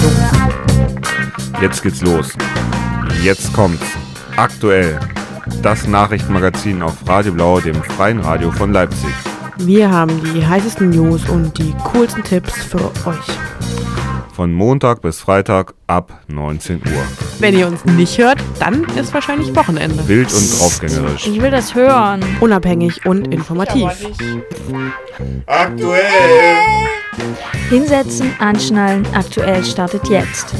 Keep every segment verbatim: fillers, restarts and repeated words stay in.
Jetzt geht's los. Jetzt kommt's. Aktuell. Das Nachrichtenmagazin auf Radio Blau, dem freien Radio von Leipzig. Wir haben die heißesten News und die coolsten Tipps für euch. Von Montag bis Freitag ab neunzehn Uhr. Wenn ihr uns nicht hört, dann ist wahrscheinlich Wochenende. Wild und draufgängerisch. Ich will das hören. Unabhängig und informativ. Aktuell! Hinsetzen, anschnallen, aktuell startet jetzt.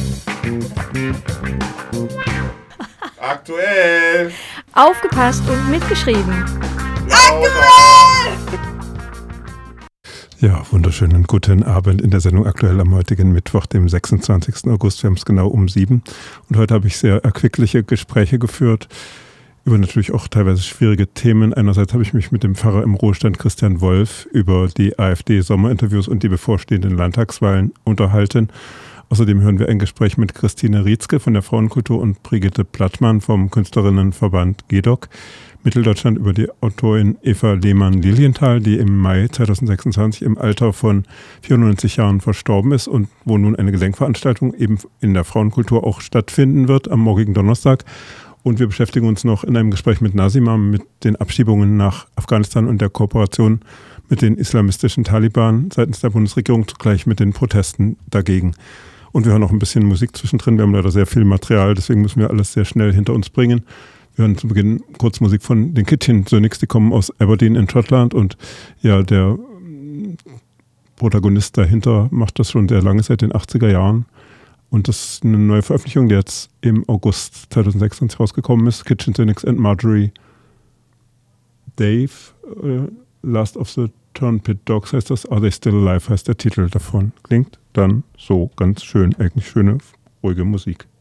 Aktuell! Aufgepasst und mitgeschrieben. Aktuell! Ja, wunderschönen guten Abend in der Sendung Aktuell am heutigen Mittwoch, dem sechsundzwanzigsten August. Wir haben es genau um sieben. Und heute habe ich sehr erquickliche Gespräche geführt über natürlich auch teilweise schwierige Themen. Einerseits habe ich mich mit dem Pfarrer im Ruhestand Christian Wolf über die AfD-Sommerinterviews und die bevorstehenden Landtagswahlen unterhalten. Außerdem hören wir ein Gespräch mit Christine Rietzke von der Frauenkultur und Brigitte Plattmann vom Künstlerinnenverband G E D O C Mitteldeutschland über die Autorin Eva Lehmann-Lilienthal, die im Mai zweitausendsechsundzwanzig im Alter von vierundneunzig Jahren verstorben ist und wo nun eine Gedenkveranstaltung eben in der Frauenkultur auch stattfinden wird am morgigen Donnerstag. Und wir beschäftigen uns noch in einem Gespräch mit Nasima mit den Abschiebungen nach Afghanistan und der Kooperation mit den islamistischen Taliban seitens der Bundesregierung, zugleich mit den Protesten dagegen. Und wir hören noch ein bisschen Musik zwischendrin. Wir haben leider sehr viel Material, deswegen müssen wir alles sehr schnell hinter uns bringen. Wir hören zu Beginn kurz Musik von den Kitchen Sonics, die kommen aus Aberdeen in Schottland und ja, der Protagonist dahinter macht das schon sehr lange, seit den achtziger Jahren. Und das ist eine neue Veröffentlichung, die jetzt im August zweitausendsechsundzwanzig rausgekommen ist. Kitchen Sonics and Marjorie Dave, äh, Last of the Turnpit Dogs heißt das, Are They Still Alive heißt der Titel davon. Klingt dann so ganz schön, eigentlich schöne, ruhige Musik.